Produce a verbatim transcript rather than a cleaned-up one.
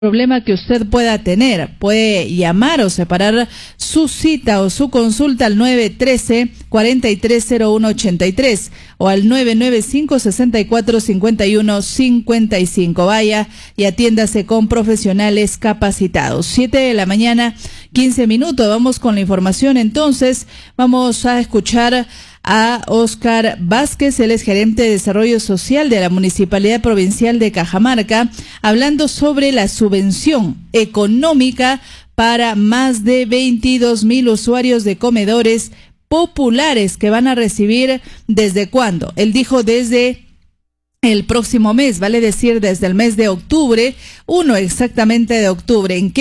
problema que usted pueda tener. Puede llamar o separar su cita o su consulta al nueve uno tres, cuatro tres cero uno ocho tres o al nueve nueve cinco, seis cuatro cinco uno cinco cinco. Vaya y atiéndase con profesionales capacitados. siete de la mañana, quince minutos. Vamos con la información. Entonces, vamos a escuchar a Oscar Vázquez, él es gerente de desarrollo social de la Municipalidad Provincial de Cajamarca, hablando sobre la subvención económica para más de veintidós mil usuarios de comedores populares que van a recibir ¿desde cuándo? Él dijo desde el próximo mes, vale decir desde el mes de octubre, uno exactamente de octubre. ¿En qué